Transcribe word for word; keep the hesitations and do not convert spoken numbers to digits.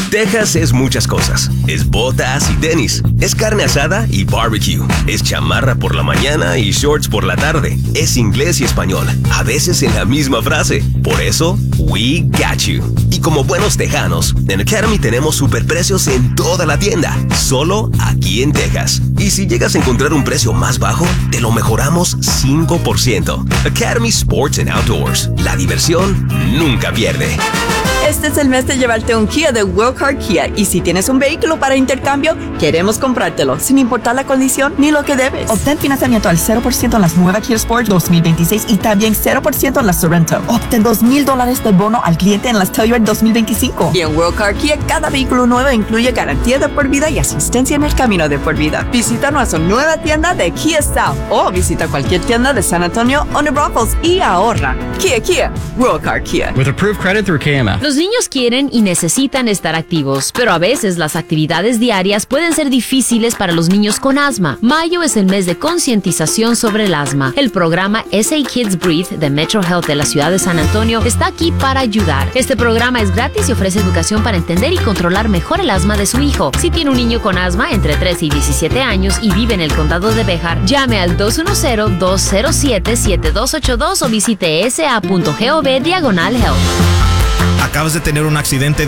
Texas es muchas cosas. Es botas y tenis. Es carne asada y barbecue. Es chamarra por la mañana y shorts por la tarde. Es inglés y español, a veces en la misma frase. Por eso, we got you. Y como buenos tejanos, en Academy tenemos superprecios en toda la tienda, solo aquí en Texas. Y si llegas a encontrar un precio más bajo, te lo mejoramos cinco por ciento. Academy Sports and Outdoors. La diversión nunca pierde. Este es el mes de llevarte un Kia de Will Car Kia, y si tienes un vehículo para intercambio, queremos comprártelo, sin importar la condición ni lo que debes. Obtén financiamiento al cero por ciento en las nuevas Kia Sport dos mil veintiséis y también cero por ciento en las Sorento. Obtén dos mil dólares de bono al cliente en las Telluride dos mil veinticinco. Y en Will Car Kia, cada vehículo nuevo incluye garantía de por vida y asistencia en el camino de por vida. Visita nuestra nueva tienda de Kia South o visita cualquier tienda de San Antonio o New Braunfels y ahorra. Kia Kia, Will Car Kia. With approved credit through K M F. Los niños quieren y necesitan estar activos, pero a veces las actividades diarias pueden ser difíciles para los niños con asma. Mayo es el mes de concientización sobre el asma. El programa S A Kids Breathe de Metro Health de la ciudad de San Antonio está aquí para ayudar. Este programa es gratis y ofrece educación para entender y controlar mejor el asma de su hijo. Si tiene un niño con asma entre tres y diecisiete años y vive en el condado de Béjar, llame al dos uno cero, dos cero siete, siete dos ocho dos o visite esa punto gov diagonal health. Acabas de tener un accidente